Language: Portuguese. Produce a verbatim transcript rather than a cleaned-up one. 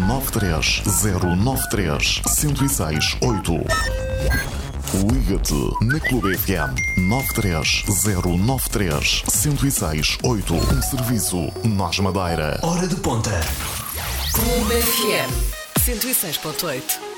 nove três zero nove três zero seis oito. Liga-te na Clube F M nove três zero nove três zero seis oito. Um serviço Nós Madeira. Hora de ponta. Clube F M cento e seis ponto oito.